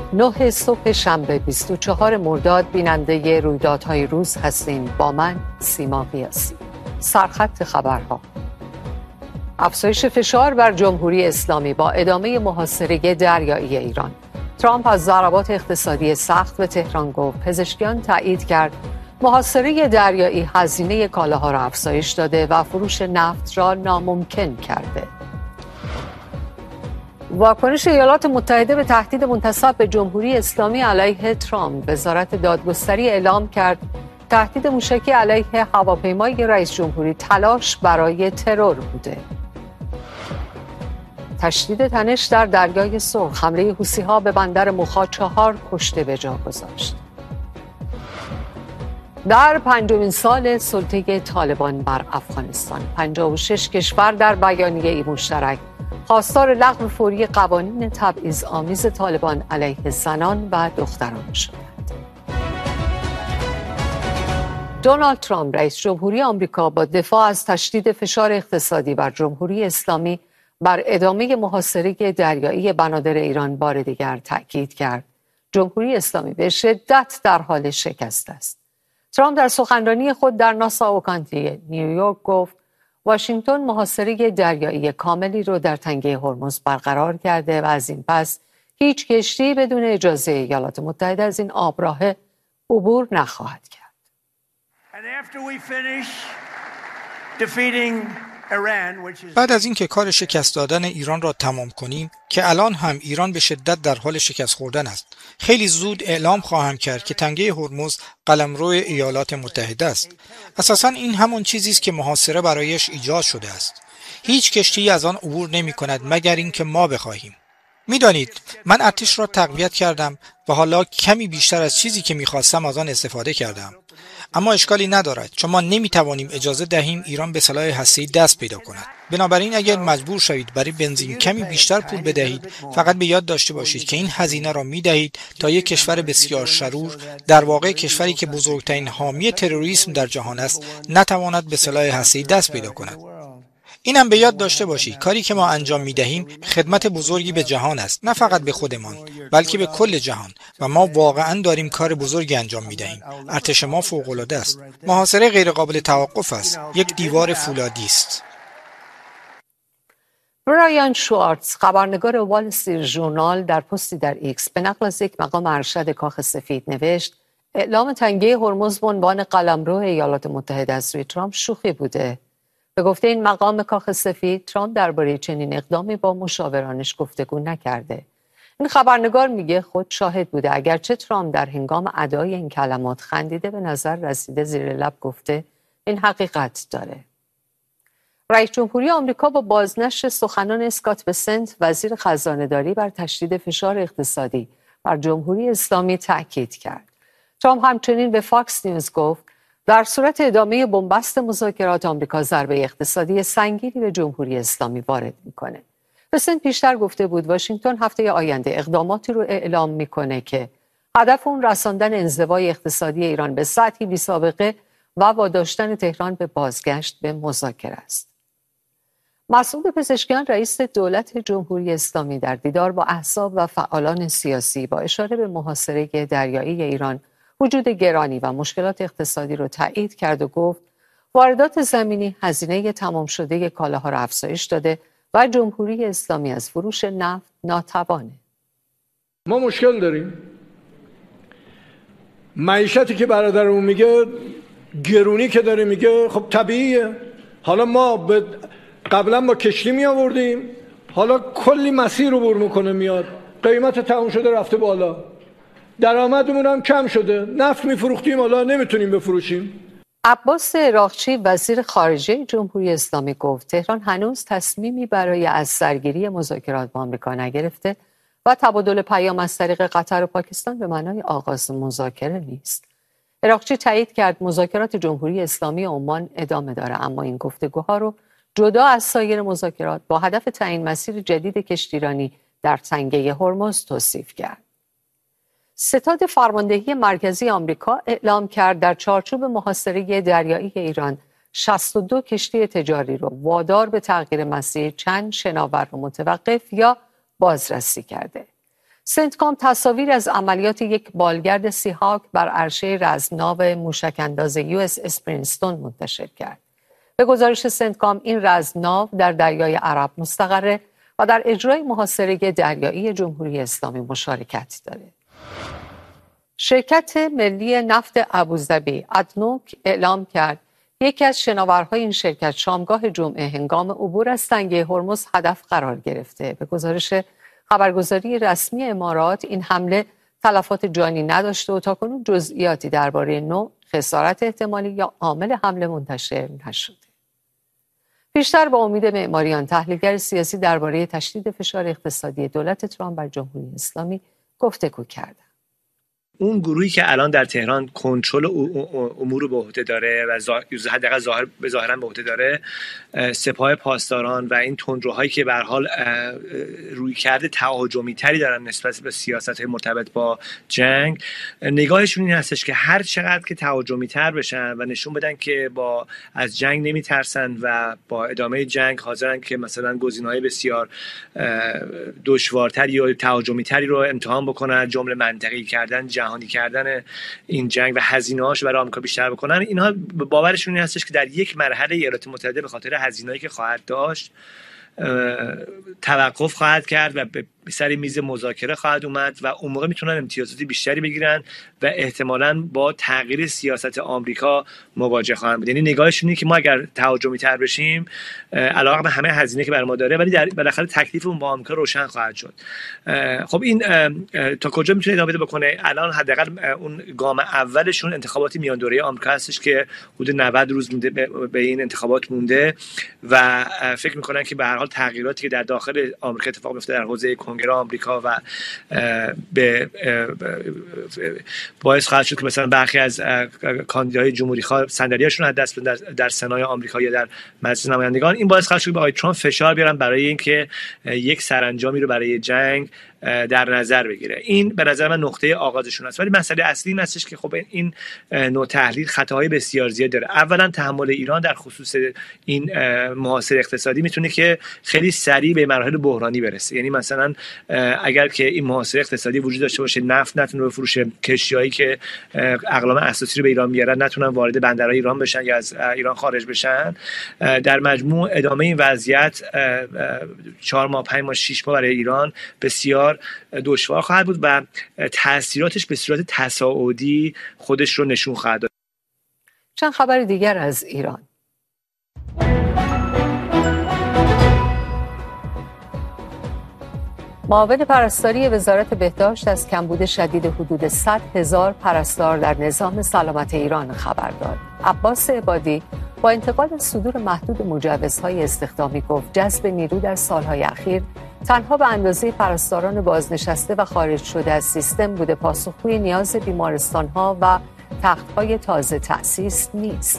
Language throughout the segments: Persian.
9 صبح شنبه 24 مرداد بیننده رویدادهای روز هستیم. با من سیما قیاسی. سرخط خبرها: افزایش فشار بر جمهوری اسلامی با ادامه محاصره دریایی ایران. ترامپ از ضربات اقتصادی سخت به تهران گفت. پزشکیان تایید کرد محاصره دریایی هزینه کالاها را افزایش داده و فروش نفت را ناممکن کرده. واکنش ایالات متحده به تهدید منتسب به جمهوری اسلامی علیه ترامپ. وزارت دادگستری اعلام کرد تهدید موشکی علیه هواپیمای رئیس جمهوری تلاش برای ترور بوده. تشدید تنش در دریای سرخ. حمله حوثی‌ها به بندر موخا 4 کشته به جا گذاشت. در 5مین سال سلطه طالبان بر افغانستان، 56 کشور در بیانیه‌ای مشترک خواستار لغو فوری قوانین تبعیض‌آمیز طالبان علیه زنان و دختران شدند. دونالد ترامپ رئیس جمهوری آمریکا با دفاع از تشدید فشار اقتصادی بر جمهوری اسلامی بر ادامه محاصره دریایی بنادر ایران بار دیگر تأکید کرد جمهوری اسلامی به شدت در حال شکست است. ترامپ در سخنرانی خود در ناساو کانتی نیویورک گفت واشنگتن محاصره دریایی کاملی رو در تنگه هرمز برقرار کرده و از این پس هیچ کشتی بدون اجازه ایالات متحده از این آبراه عبور نخواهد کرد. بعد از اینکه کار شکست دادن ایران را تمام کنیم که الان هم ایران به شدت در حال شکست خوردن است، خیلی زود اعلام خواهم کرد که تنگه هرمز قلمرو ایالات متحده است. اساساً این همون چیزی است که محاصره برایش ایجاد شده است. هیچ کشتی از آن عبور نمی کند مگر اینکه ما بخواهیم. میدانید من ارتش را تقویت کردم و حالا کمی بیشتر از چیزی که میخواستم از آن استفاده کردم. اما اشکالی ندارد چون ما نمیتوانیم اجازه دهیم ایران به سلاح هسته‌ای دست پیدا کند. بنابراین اگر مجبور شوید برای بنزین کمی بیشتر پول بدهید، فقط به یاد داشته باشید که این هزینه را میدهید تا یک کشور بسیار شرور، در واقع کشوری که بزرگترین حامی تروریسم در جهان است، نتواند به سلاح هسته‌ای دست پیدا کند. اینم به یاد داشته باشید کاری که ما انجام میدهیم خدمت بزرگی به جهان است، نه فقط به خودمان بلکه به کل جهان، و ما واقعا داریم کار بزرگی انجام میدهیم. ارتش ما فوق العاده است. محاصره غیر قابل توقف است. یک دیوار فولادی است. برایان شوارتز، خبرنگار وال استریت ژورنال، در پستی در ایکس به نقل از یک مقام ارشد کاخ سفید نوشت اعلام تنگه هرمز به عنوان قلمرو ایالات متحده از سوی ترامپ شوخی بوده. به گفته این مقام کاخ سفید، ترامپ درباره چنین اقدامی با مشاورانش گفتگو نکرده. این خبرنگار میگه خود شاهد بوده، اگرچه ترامپ در هنگام ادای این کلمات خندیده به نظر رسیده زیر لب گفته این حقیقت داره. رئیس جمهوری آمریکا با بازنشر سخنان اسکات بسنت، وزیر خزانه‌داری، بر تشدید فشار اقتصادی بر جمهوری اسلامی تاکید کرد. ترامپ همچنین به فاکس نیوز گفت در صورت ادامه بنبست مذاکرات آمریکا ضربه اقتصادی سنگینی به جمهوری اسلامی وارد میکنه. بسنت پیشتر گفته بود واشنگتن هفته آینده اقداماتی رو اعلام میکنه که هدف اون رساندن انزوای اقتصادی ایران به سطحی بی‌سابقه و واداشتن تهران به بازگشت به مذاکره است. مسعود پزشکیان، رئیس دولت جمهوری اسلامی، در دیدار با احزاب و فعالان سیاسی با اشاره به محاصره دریایی ایران، وجود گرانی و مشکلات اقتصادی رو تایید کرد و گفت واردات زمینی هزینه تمام شده کالاها را افزایش داده و جمهوری اسلامی از فروش نفت ناتوانه. ما مشکل داریم. معیشتی که برادرمون میگه، گرونی که داره میگه، خب طبیعیه. حالا ما قبلا با کشتی می آوردیم، حالا کلی مسیر رو عبور میکنه میاد، قیمت تمام شده رفته بالا، درآمدمون هم کم شده، نفت میفروختیم حالا نمیتونیم بفروشیم. عباس عراقچی، وزیر خارجه جمهوری اسلامی، گفت تهران هنوز تصمیمی برای از سرگیری مذاکرات با آمریکا نگرفته و تبادل پیام از طریق قطر و پاکستان به معنای آغاز مذاکره نیست. عراقچی تایید کرد مذاکرات جمهوری اسلامی عمان ادامه داره، اما این گفتگوها رو جدا از سایر مذاکرات با هدف تعیین مسیر جدید کشتیرانی در تنگه هرمز توصیف کرد. ستاد فرماندهی مرکزی آمریکا اعلام کرد در چارچوب محاصره دریایی ایران 62 کشتی تجاری رو وادار به تغییر مسیر چند شناور رو متوقف یا بازرسی کرده. سنتکام تصاویر از عملیات یک بالگرد سیهاک بر عرشه رزمناو موشک‌انداز US اسپرینستون منتشر کرد. به گزارش سنتکام این رزمناو در دریای عرب مستقره و در اجرای محاصره دریایی جمهوری اسلامی مشارکت دارد. شرکت ملی نفت ابوظبی ادنوک اعلام کرد یکی از شناورهای این شرکت شامگاه جمعه هنگام عبور از تنگه هرمز هدف قرار گرفته. به گزارش خبرگزاری رسمی امارات این حمله تلفات جانی نداشته و تاکنون جزئیاتی درباره نوع، خسارت احتمالی یا عامل حمله منتشر نشده. پیشتر با امید معماریان، تحلیلگر سیاسی درباره تشدید فشار اقتصادی دولت ترامپ بر جمهوری اسلامی گفتگو کردند. اون گروهی که الان در تهران کنترل امور رو به عهده داره و حداقل ظاهرا به عهده داره، سپاه پاسداران و این تندروهایی که به هر حال رویکرد تهاجمی تری دارن نسبت به سیاست‌های مرتبط با جنگ، نگاهشون این هستش که هر چقدر که تهاجمی تر بشن و نشون بدن که از جنگ نمیترسن و با ادامه جنگ حاضرن که مثلا گزینه‌های بسیار دشوارتری یا تهاجمی تری رو امتحان بکنن، جمله منطقی کردن، جهانی کردن این جنگ و هزینه‌هاش برای آمریکا بیشتر بکنن، اینها باورشون این هستش که در یک مرحله ایالات متحده به خاطر هزینه‌ای که خواهد داشت توقف خواهد کرد و به سر میز مذاکره خواهد اومد و اون موقع میتونن امتیازات بیشتری بگیرن و احتمالاً با تغییر سیاست آمریکا مواجه خواهند بود. یعنی نگاهشون اینه که ما اگر تهاجمی تر بشیم علاوه بر همه هزینه که برای ما داره، ولی بالاخره تکلیفمون با آمریکا روشن خواهد شد. خب این تا کجا میتونه ادامه بده بکنه؟ الان حداقل اون گام اولشون انتخابات میان دوره آمریکا هستش که حدود 90 روز مونده به این انتخابات مونده و فکر میکنن که به هر حال تغییراتی که در داخل آمریکا اتفاق میفته در حوزه کنگره آمریکا و به باعث خواهد شد که مثلا برخی از کاندیداهای جمهوری خواه صندلیاشون از دست بدن در سنای آمریکا یا در مجلس نمایندگان. این باعث خواهد شد که آقای ترامپ فشار بیارن برای اینکه یک سرانجامی رو برای جنگ در نظر بگیره. این به نظر من نقطه آغازشون است، ولی مسئله اصلی این هستش که خب این نوع تحلیل خطاهای بسیار زیاد داره. اولا تحمل ایران در خصوص این محاصره اقتصادی میتونه که خیلی سریع به مراحل بحرانی برسه. یعنی مثلا اگر که این محاصره اقتصادی وجود داشته باشه، نفت نتونه بفروشه، کشتیایی که اقلام اساسی رو به ایران میارن نتونن وارد بندرهای ایران بشن یا از ایران خارج بشن، در مجموع ادامه این وضعیت 4 ماه 5 ماه 6 ماه برای ایران بسیار دشوار خواهد بود و تأثیراتش به صورت تصاعدی خودش رو نشون خواهد داد. چند خبر دیگر از ایران. معاون پرستاری وزارت بهداشت از کمبود شدید حدود 100,000 پرستار در نظام سلامت ایران خبر داد. عباس عبادی با انتقاد صدور محدود مجوزهای استخدامی گفت جذب نیرو در سالهای اخیر تنها به اندازه پرستاران بازنشسته و خارج شده از سیستم بوده پاسخگوی نیاز بیمارستان‌ها و تخت‌های تازه تأسیس نیست.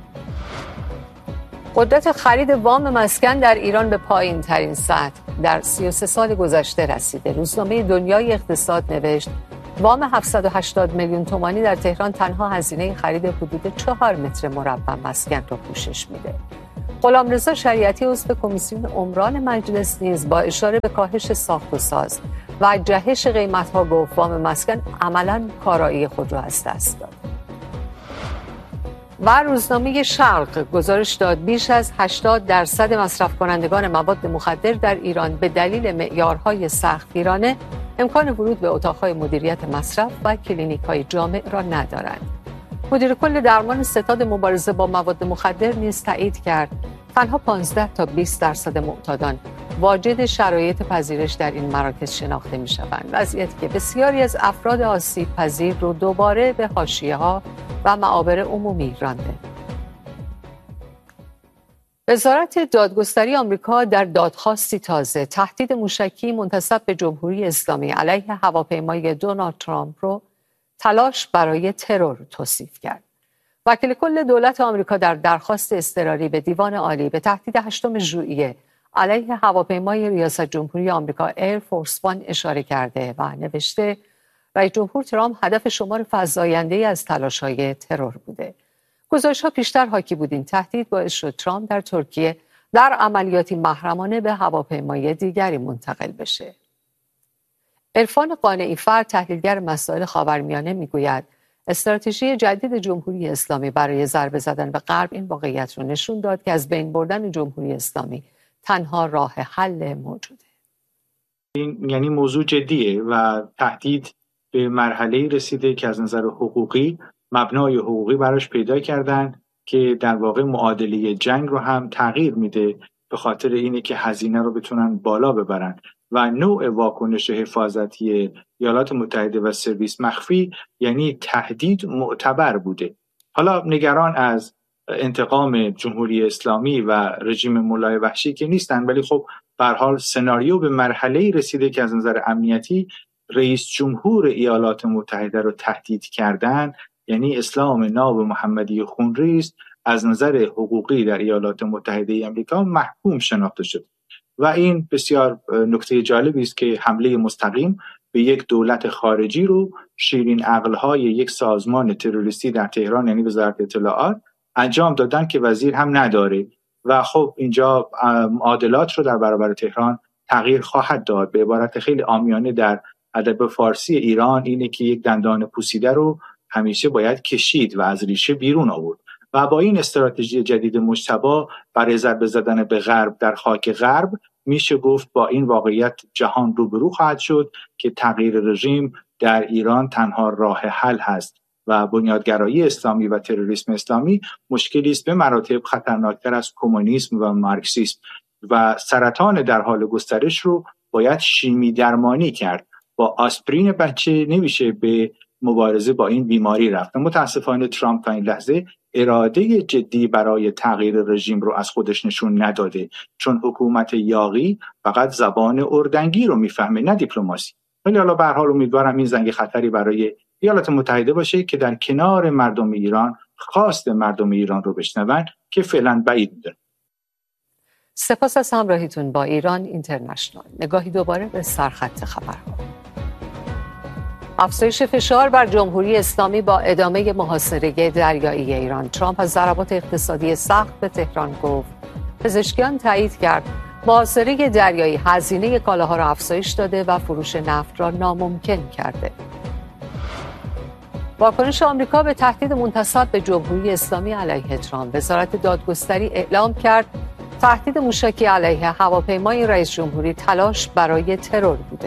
قدرت خرید وام مسکن در ایران به پایین ترین سطح در 33 سال گذشته رسیده. روزنامه دنیای اقتصاد نوشت وام 780 میلیون تومانی در تهران تنها هزینه خرید حدود 4 متر مربع مسکن را پوشش میده. غلامرضا شریعتی عضو کمیسیون عمران مجلس نیز با اشاره به کاهش ساخت و ساز و جهش قیمت‌ها گفت وام مسکن عملاً کارایی خود را از دست داد. و روزنامه شرق گزارش داد بیش از 80% مصرف کنندگان مواد مخدر در ایران به دلیل معیارهای سختگیرانه امکان ورود به اتاقهای مدیریت مصرف و کلینیک‌های جامع را ندارند. مدیر کل درمان ستاد مبارزه با مواد مخدر نیز تایید کرد تنها 15 تا 20% معتادان واجد شرایط پذیرش در این مراکز شناخته می‌شوند، وضعیتی که بسیاری از افراد آسیب پذیر رو دوباره به حاشیه‌ها و معابر عمومی رانده. وزارت دادگستری آمریکا در دادخواستی تازه تهدید موشکی منتسب به جمهوری اسلامی علیه هواپیمای دونالد ترامپ رو تلاش برای ترور توصیف کرد. وکیل کل دولت آمریکا در درخواست اضطراری به دیوان عالی به تهدید 8 ژوئیه علیه هواپیمای ریاست جمهوری آمریکا ایر فورس وان اشاره کرده و نوشته رئیس جمهور ترامپ هدف شمار فزاینده‌ای از تلاش‌های ترور بوده. گزارش‌ها پیشتر حاکی بود این تهدید باعث شد ترامپ در ترکیه در عملیاتی محرمانه به هواپیمای دیگری منتقل بشه. عرفان قانعی‌فر تحلیلگر مسائل خاورمیانه میگوید استراتژی جدید جمهوری اسلامی برای ضربه زدن به غرب این واقعیت را نشون داد که از بین بردن جمهوری اسلامی تنها راه حل موجوده. این یعنی موضوع جدیه و تهدید به مرحله‌ای رسیده که از نظر حقوقی مبنای حقوقی براش پیدا کردن که در واقع معادله جنگ رو هم تغییر میده به خاطر اینه که هزینه رو بتونن بالا ببرن و نوع واکنش حفاظتی ایالات متحده و سرویس مخفی یعنی تهدید معتبر بوده. حالا نگران از انتقام جمهوری اسلامی و رژیم مولای وحشی که نیستن، ولی خب به هر حال سناریو به مرحله‌ای رسیده که از نظر امنیتی رئیس جمهور ایالات متحده رو تهدید کردن، یعنی اسلام ناب محمدی خونریز از نظر حقوقی در ایالات متحده آمریکا محکوم شناخته شد و این بسیار نکته جالبی است که حمله مستقیم به یک دولت خارجی رو شیرین عقل‌های یک سازمان تروریستی در تهران یعنی وزارت اطلاعات انجام دادن که وزیر هم نداره و خب اینجا معادلات رو در برابر تهران تغییر خواهد داد. به عبارت خیلی عامیانه در ادب فارسی ایران اینه که یک دندان پوسیده رو همیشه باید کشید و از ریشه بیرون آورد و با این استراتژی جدید مجتبی برای ضربه زدن به غرب در خاک غرب میشه گفت با این واقعیت جهان روبرو خواهد شد که تغییر رژیم در ایران تنها راه حل هست و بنیادگرایی اسلامی و تروریسم اسلامی مشکلی است به مراتب خطرناکتر از کمونیسم و مارکسیسم و سرطان در حال گسترش رو باید شیمی درمانی کرد. با آسپرین بچه نمیشه به مبارزه با این بیماری رفت. متاسفانه ترامپ تا این لحظه اراده جدی برای تغییر رژیم رو از خودش نشون نداده، چون حکومت یاغی فقط زبان اردنگی رو میفهمه نه دیپلماسی. ولی حالا به هر حال امیدوارم این زنگ خطری برای ایالات متحده باشه که در کنار مردم ایران خواست مردم ایران رو بشنون که فعلا بعید میدونم. سپاس از همراهیتون با ایران اینترنشنال. نگاهی دوباره به سرخط خبرها. افزایش فشار بر جمهوری اسلامی با ادامه محاصره دریایی ایران. ترامپ از ضربات اقتصادی سخت به تهران گفت. پزشکیان تایید کرد محاصره دریایی هزینه کالاها را افزایش داده و فروش نفت را ناممکن کرده. واکنش آمریکا به تهدید منتسب به جمهوری اسلامی علیه ترامپ. وزارت دادگستری اعلام کرد تهدید موشکی علیه هواپیمای رئیس جمهوری تلاش برای ترور بوده.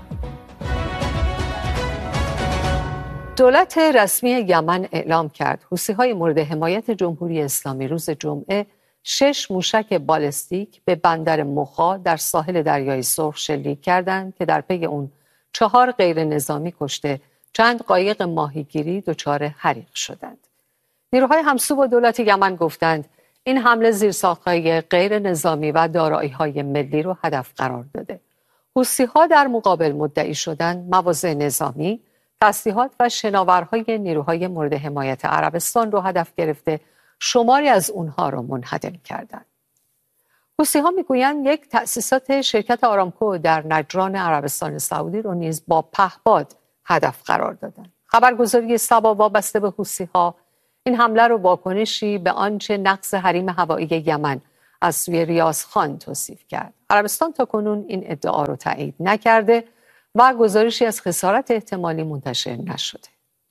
دولت رسمی یمن اعلام کرد حوثی‌های مورد حمایت جمهوری اسلامی روز جمعه 6 موشک بالستیک به بندر مخا در ساحل دریای سرخ شلیک کردند که در پی اون 4 غیر نظامی کشته، چند قایق ماهیگیری دچار حریق شدند. نیروهای همسو با دولت یمن گفتند این حمله زیرساخت‌های غیر نظامی و دارایی‌های ملی رو هدف قرار داده. حوثی‌ها در مقابل مدعی شدند مواضع نظامی، تسلیحات و شناورهای نیروهای مورد حمایت عربستان رو هدف گرفته، شماری از اونها رو منهدم کردند. حوثی‌ها میگویند یک تأسیسات شرکت آرامکو در نجران عربستان سعودی رو نیز با پهپاد هدف قرار دادند. خبرگزاری سبا وابسته به حوثی‌ها این حمله رو واکنشی به آنچه نقض حریم هوایی یمن از سوی ریاض خان توصیف کرد. عربستان تاکنون این ادعا رو تایید نکرده و گزارشی از خسارت احتمالی منتشر نشده.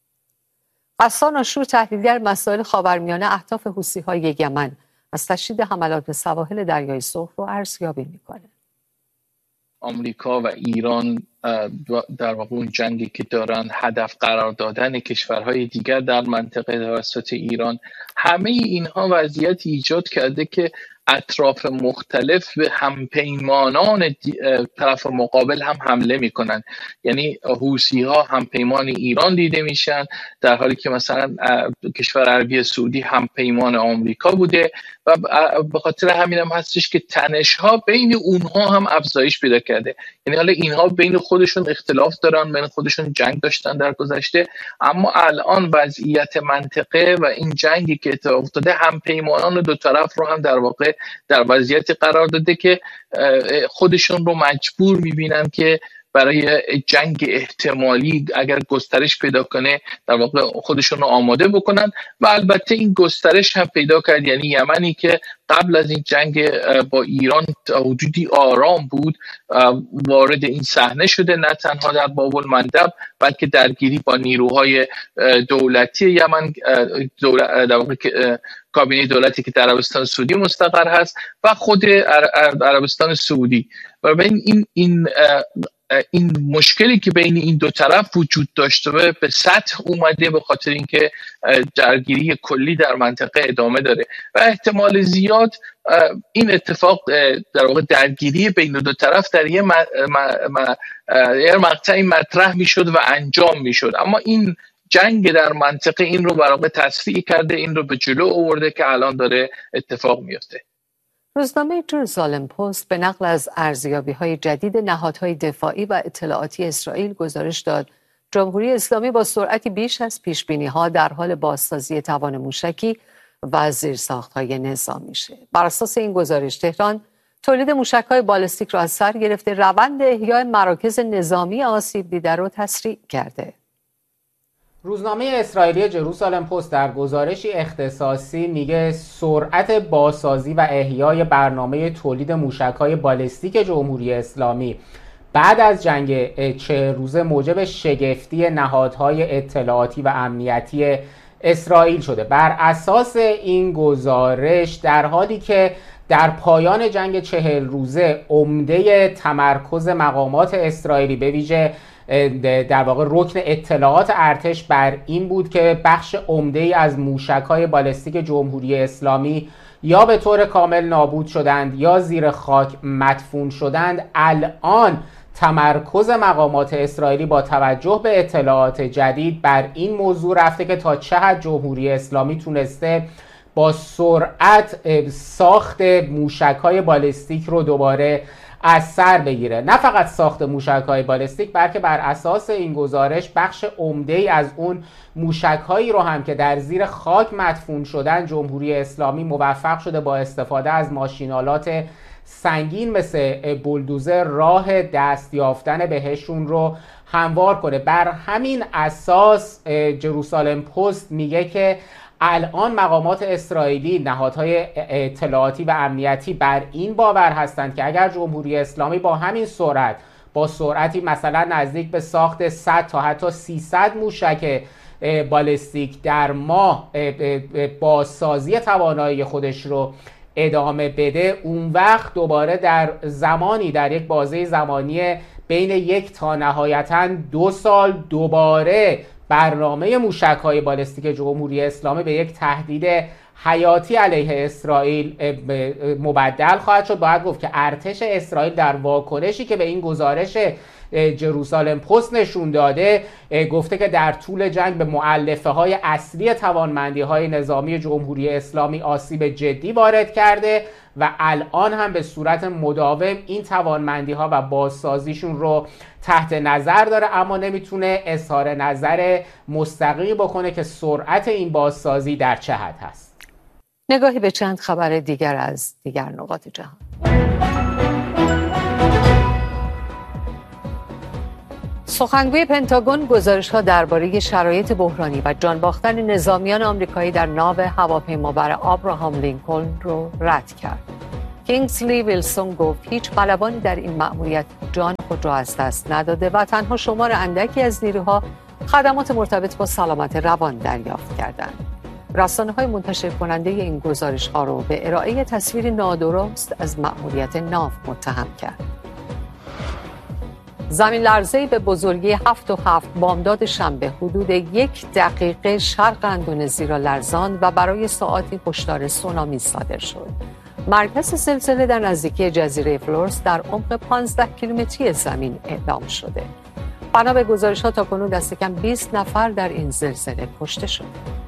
غسان آشور تحلیلگر مسائل خاورمیانه اهداف حوثی‌های یمن از تشدید حملات به سواحل دریای سرخ رو ارزیابی میکنه. آمریکا و ایران در واقع اون جنگی که دارن هدف قرار دادن کشورهای دیگر در منطقه توسط ایران، همه اینها وضعیت ایجاد کرده که اطراف مختلف به همپیمانان طرف مقابل هم حمله میکنن. یعنی حوثی‌ها همپیمان ایران دیده میشن، در حالی که مثلا کشور عربی سعودی همپیمان آمریکا بوده و به خاطر همین هم هستش که تنش‌ها بین اونها هم افزایش پیدا کرده. یعنی حالا اینها بین خودشون اختلاف دارن، بین خودشون جنگ داشتن در گذشته، اما الان وضعیت منطقه و این جنگی که اتفاق افتاده همپیمانان دو طرف رو هم در واقع در وضعیتی قرار داده که خودشون رو مجبور میبینن که برای جنگ احتمالی اگر گسترش پیدا کنه در واقع خودشون رو آماده بکنن. و البته این گسترش هم پیدا کرد، یعنی یمنی که قبل از این جنگ با ایران حدودی آرام بود وارد این صحنه شده، نه تنها در باب المندب بلکه درگیری با نیروهای دولتی یمن، در واقع کابینه دولتی که در عربستان سعودی مستقر هست و خود عربستان سعودی. و این مشکلی که بین این دو طرف وجود داشته به سطح اومده به خاطر اینکه درگیری کلی در منطقه ادامه داره و احتمال زیاد این اتفاق در واقع درگیری بین دو طرف در یه مقطعی مطرح میشد و انجام میشد، اما این جنگ در منطقه این رو برای تسریع کرده، این رو به جلو آورده که الان داره اتفاق میفته. روزنامه جروسالم پست به نقل از ارزیابی‌های جدید نهادهای دفاعی و اطلاعاتی اسرائیل گزارش داد جمهوری اسلامی با سرعتی بیش از پیشبینی‌ها در حال بازسازی توان موشکی و زیرساخت‌های نظامی شه. بر اساس این گزارش تهران تولید موشک‌های بالستیک را از سر گرفته، روند احیای مراکز نظامی آسیب دیده را تسریع کرده. روزنامه اسرائیلی جروسالم پست در گزارشی اختصاصی میگه سرعت بازسازی و احیای برنامه تولید موشک‌های بالستیک جمهوری اسلامی بعد از جنگ 40 روزه موجب شگفتی نهادهای اطلاعاتی و امنیتی اسرائیل شده. بر اساس این گزارش در حالی که در پایان جنگ 40 روزه عمده تمرکز مقامات اسرائیلی به ویژه در واقع رکن اطلاعات ارتش بر این بود که بخش عمده‌ای از موشک‌های بالستیک جمهوری اسلامی یا به طور کامل نابود شدند یا زیر خاک مدفون شدند، الان تمرکز مقامات اسرائیلی با توجه به اطلاعات جدید بر این موضوع رفته که تا چه حد جمهوری اسلامی تونسته با سرعت ساخت موشک‌های بالستیک رو دوباره از سر بگیره. نه فقط ساخت موشک‌های بالستیک بلکه بر اساس این گزارش بخش عمده‌ای از اون موشک‌هایی رو هم که در زیر خاک مدفون شدن جمهوری اسلامی موفق شده با استفاده از ماشین‌آلات سنگین مثل بولدوزر راه دست یافتن بهشون رو هموار کنه. بر همین اساس جروسالم پست میگه که الان مقامات اسرائیلی، نهادهای اطلاعاتی و امنیتی بر این باور هستند که اگر جمهوری اسلامی با همین سرعت، با سرعتی مثلا نزدیک به ساخت 100 تا حتی 300 موشک بالستیک در ماه بازسازی توانایی خودش رو ادامه بده، اون وقت دوباره در یک بازه زمانی بین 1 تا نهایتاً 2 سال دوباره برنامه موشک‌های بالستیک جمهوری اسلامی به یک تهدید حیاتی علیه اسرائیل مبدل خواهد شد. باید گفت که ارتش اسرائیل در واکنشی که به این گزارش جروسالم پست نشون داده گفته که در طول جنگ به مؤلفه‌های اصلی توانمندی‌های نظامی جمهوری اسلامی آسیب جدی وارد کرده و الان هم به صورت مداوم این توانمندی‌ها و بازسازیشون رو تحت نظر داره، اما نمیتونه اظهار نظر مستقیم بکنه که سرعت این بازسازی در چه حد هست. نگاهی به چند خبر دیگر از دیگر نقاط جهان. سخنگوی پنتاگون گزارش‌ها درباره شرایط بحرانی و جان باختن نظامیان آمریکایی در ناو هواپیمابر آبراهام لینکلن رو رد کرد. کینگسلی ویلسون گفت هیچ خلبانی در این مأموریت جان خود را از دست نداده و تنها شمار اندکی از نیروها خدمات مرتبط با سلامت روان دریافت کردند. رسانه‌های منتشر کننده این گزارش‌ها رو به ارائه تصویر نادرست از مأموریت ناو متهم کرد. زمین لرزه‌ای به بزرگی 7.7 بامداد شنبه حدود 1 دقیقه شرق اندونزی را لرزاند و برای ساعاتی هشدار سونامی صادر شد. مرکز زلزله در نزدیکی جزیره فلورس در عمق 15 کیلومتری زمین اعلام شده. بنا به گزارش‌ها تاکنون دست کم 20 نفر در این زلزله کشته شد.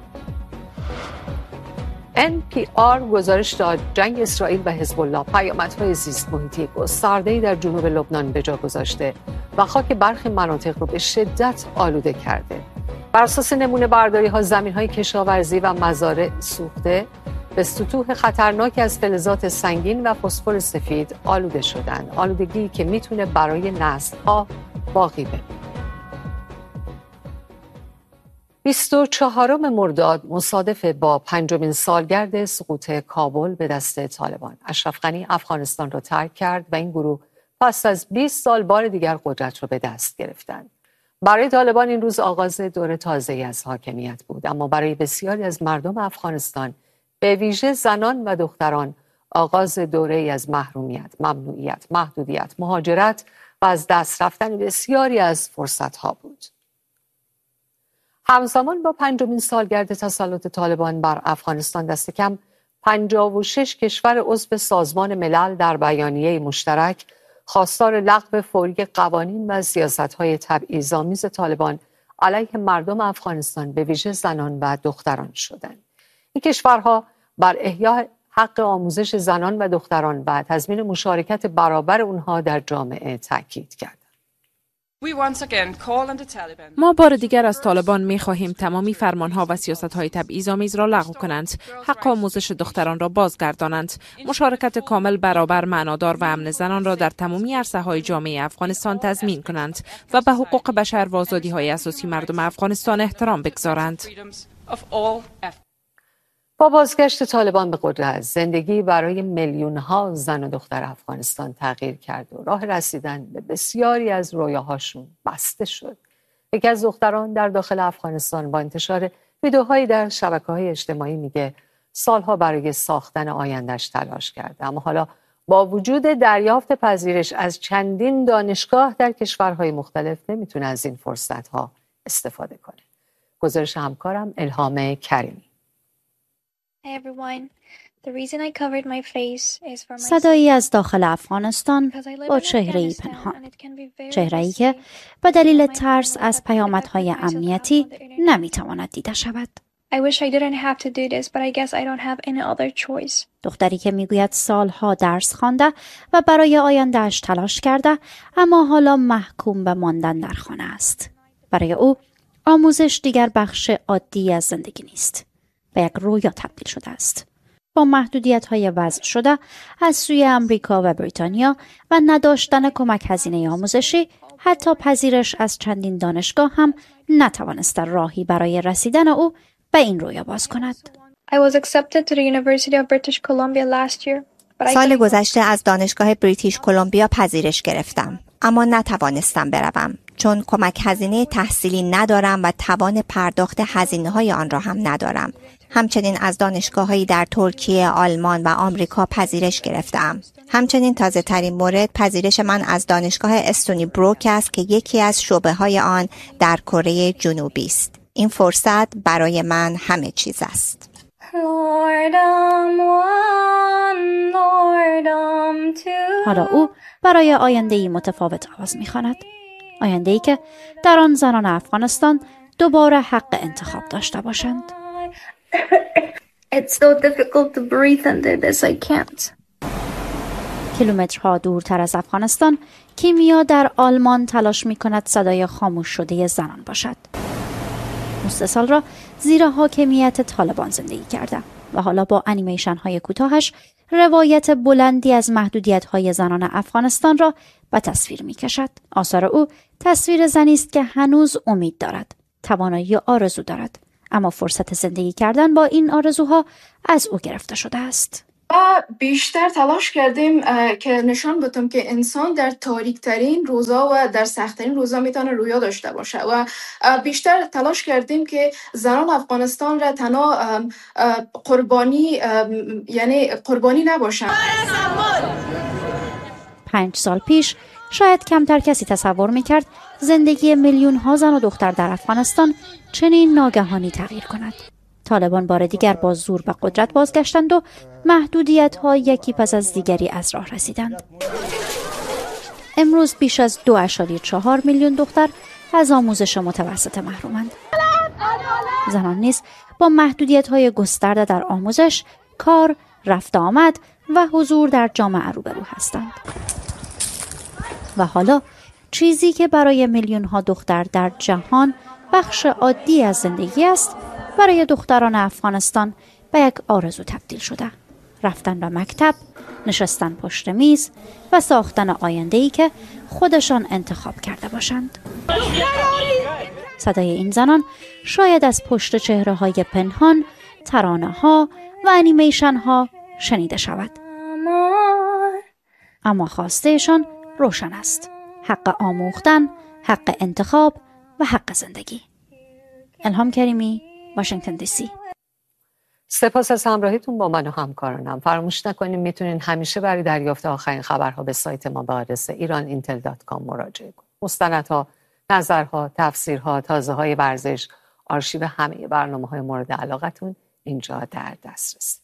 NPR گزارش داد جنگ اسرائیل و حزب الله پیامدهای زیست محیطی گسترده‌ای در جنوب لبنان به جا گذاشته و خاک برخی مناطق رو به شدت آلوده کرده. بر اساس نمونه برداری‌ها زمین‌های کشاورزی و مزارع سوخته به سطوح خطرناکی از فلزات سنگین و فسفر سفید آلوده شدند. آلودگی که میتونه برای نسل‌ها باقی بماند. 24 مرداد مصادف با 5مین سالگرد سقوط کابل به دست طالبان. اشرف غنی افغانستان را ترک کرد و این گروه پس از 20 سال بار دیگر قدرت را به دست گرفتند. برای طالبان این روز آغاز دور تازه‌ای از حاکمیت بود، اما برای بسیاری از مردم افغانستان به ویژه زنان و دختران آغاز دوره‌ای از محرومیت، ممنوعیت، محدودیت، مهاجرت و از دست رفتن بسیاری از فرصت‌ها بود. همزمان با 5مین سالگرد تسلط طالبان بر افغانستان دست کم 56 کشور عضو سازمان ملل در بیانیه مشترک خواستار لغو فوری قوانین و سیاست‌های تبعیض‌آمیز طالبان علیه مردم افغانستان به ویژه زنان و دختران شدند. این کشورها بر احیای حق آموزش زنان و دختران و تضمین مشارکت برابر آنها در جامعه تاکید کردند. ما بار دیگر از طالبان می‌خواهیم تمامی فرمانها و سیاست‌های تبعیض‌آمیز را لغو کنند، حق آموزش دختران را بازگردانند، مشارکت کامل، برابر، معنادار و امن زنان را در تمامی عرصه‌های جامعه افغانستان تضمین کنند و به حقوق بشر و آزادی‌های اساسی مردم افغانستان احترام بگذارند. با بازگشت طالبان به قدرت، زندگی برای میلیون‌ها زن و دختر افغانستان تغییر کرد و راه رسیدن به بسیاری از رویاهاشون بسته شد. یکی از دختران در داخل افغانستان با انتشار ویدیوهایی در شبکه‌های اجتماعی میگه سالها برای ساختن آینده‌اش تلاش کرده، اما حالا با وجود دریافت پذیرش از چندین دانشگاه در کشورهای مختلف نمیتونه از این فرصت‌ها استفاده کنه. گزارش همکارم الهام کریمی. صدایی از داخل افغانستان با چهره‌ای پنهان، چهره‌ای که به دلیل ترس از پیامدهای امنیتی نمیتواند دیده شود. دختری که میگوید سالها درس خوانده و برای آینده‌اش تلاش کرده، اما حالا محکوم به ماندن در خانه است. برای او آموزش دیگر بخش عادی از زندگی نیست، به یک رویا تبدیل شده است. با محدودیت‌های وضع شده از سوی امریکا و بریتانیا و نداشتن کمک هزینه آموزشی، حتی پذیرش از چندین دانشگاه هم نتوانست راهی برای رسیدن او به این رویا باز کند. سال گذشته از دانشگاه بریتیش کلمبیا پذیرش گرفتم، اما نتوانستم بروم چون کمک هزینه تحصیلی ندارم و توان پرداخت هزینه‌های آن را هم ندارم. همچنین از دانشگاه‌هایی در ترکیه، آلمان و آمریکا پذیرش گرفتم. همچنین تازه ترین مورد پذیرش من از دانشگاه استونی بروک است که یکی از شعبه‌های آن در کره جنوبی است. این فرصت برای من همه چیز است. حالا او برای آینده‌ای متفاوت آواز می‌خواند. آینده‌ای که در آن زنان افغانستان دوباره حق انتخاب داشته باشند. کیلومترها دورتر از افغانستان، کیمیا در آلمان تلاش می‌کند صدای خاموش شده زنان باشد. 3 سال را زیر حاکمیت طالبان زندگی کرده و حالا با انیمیشن‌های کوتاهش روایت بلندی از محدودیت‌های زنان افغانستان را به تصویر می‌کشد. آثار او تصویر زنی است که هنوز امید دارد، توانایی آرزو دارد، اما فرصت زندگی کردن با این آرزوها از او گرفته شده است. بیشتر تلاش کردیم که نشان بدیم که انسان در تاریک‌ترین روزا و در سخت‌ترین روزا میتونه رویا داشته باشه و بیشتر تلاش کردیم که زنان افغانستان را تنها قربانی نباشند. 5 سال پیش شاید کمتر کسی تصور میکرد زندگی میلیون‌ها زن و دختر در افغانستان چنین ناگهانی تغییر کند. طالبان بار دیگر با زور به قدرت بازگشتند و محدودیت‌ها یکی پس از دیگری از راه رسیدند. امروز بیش از 2.4 میلیون دختر از آموزش متوسط محرومند. زنان نیز با محدودیت‌های گسترده در آموزش، کار، رفت آمد و حضور در جامعه روبرو هستند. و حالا چیزی که برای میلیون‌ها دختر در جهان بخش عادی از زندگی است، برای دختران افغانستان به یک آرزو تبدیل شده. رفتن به مکتب، نشستن پشت میز و ساختن آینده‌ای که خودشان انتخاب کرده باشند. صدای این زنان شاید از پشت چهره‌های پنهان، ترانه‌ها و انیمیشن‌ها شنیده شود. اما خواستهشان روشن است: حق آموختن، حق انتخاب و حق زندگی. الهام کریمی، واشنگتن دی سی. سپاس از همراهیتون با من و همکارانم. فراموش نکنید میتونین همیشه برای دریافت آخرین خبرها به سایت ما به آدرس iranintel.com مراجعه کنید. مستندها، نظرها، تفسیرها، تازه‌های ورزش، آرشیو همه برنامه‌های مورد علاقتون اینجا در دسترس.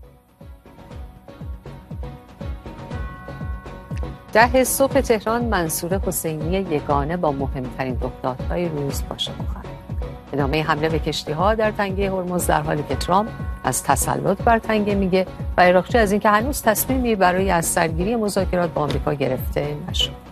10 صبح تهران، منصور حسینی یگانه با مهمترین رخدادهای روز با شما خواهد. ادامه حمله به کشتی‌ها در تنگه هرمز در حالی که ترامپ از تسلط بر تنگه میگه و عراقچی از اینکه هنوز تصمیمی برای از سرگیری مذاکرات با آمریکا گرفته نشد.